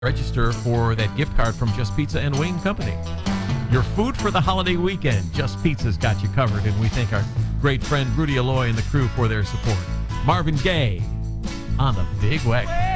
register for that gift card from Just Pizza and Wing Company. Your food for the holiday weekend. Just Pizza's got you covered, and we thank our great friend Rudy Alloy and the crew for their support. Marvin Gaye on the Big Wagon.